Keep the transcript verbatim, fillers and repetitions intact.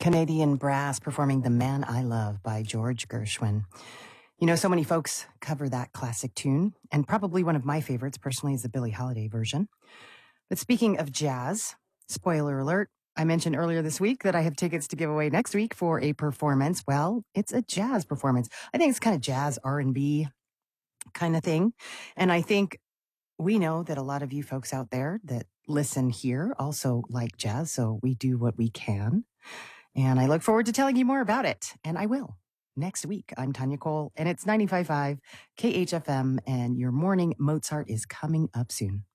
Canadian Brass performing The Man I Love by George Gershwin. You know, so many folks cover that classic tune, and probably one of my favorites personally is the Billie Holiday version. But speaking of jazz, spoiler alert, I mentioned earlier this week that I have tickets to give away next week for a performance. Well, it's a jazz performance. I think it's kind of jazz R and B kind of thing. And I think we know that a lot of you folks out there that listen here also like jazz, so we do what we can. And I look forward to telling you more about it, and I will next week. I'm Tanya Cole, and it's ninety-five point five K H F M, and your morning Mozart is coming up soon.